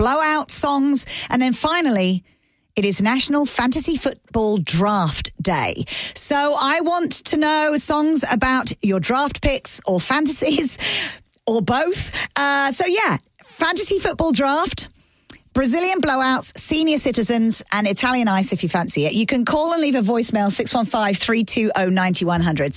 blowout songs. And then finally, it is National Fantasy Football Draft Day. So I want to know songs about your draft picks or fantasies or both. Fantasy Football Draft, Brazilian blowouts, senior citizens, and Italian ice if you fancy it. You can call and leave a voicemail, 615-320-9100.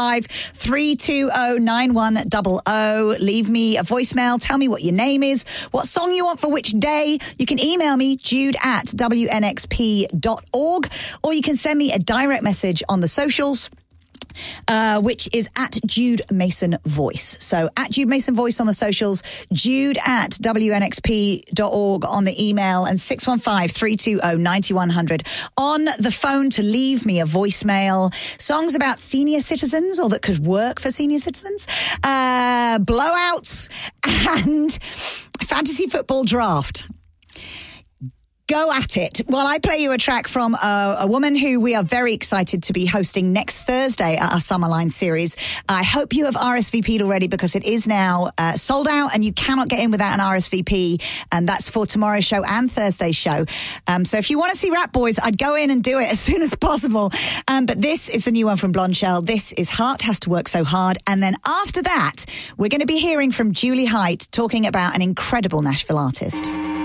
615-320-9100. Leave me a voicemail. Tell me what your name is, what song you want for which day. You can email me, jude@wnxp.org, or you can send me a direct message on the socials, which is at Jude Mason Voice. So at Jude Mason Voice on the socials, jude@wnxp.org on the email, and 615-320-9100 on the phone to leave me a voicemail. Songs about senior citizens or that could work for senior citizens, blowouts, and fantasy football draft. Go at it. While I play you a track from a woman who we are very excited to be hosting next Thursday at our Summerline series. I hope you have RSVP'd already, because it is now sold out and you cannot get in without an RSVP. And that's for tomorrow's show and Thursday's show. So if you want to see Rap Boys, I'd go in and do it as soon as possible. But this is the new one from Blonde Shell. This is Heart Has to Work So Hard. And then after that, we're going to be hearing from Julie Height talking about an incredible Nashville artist.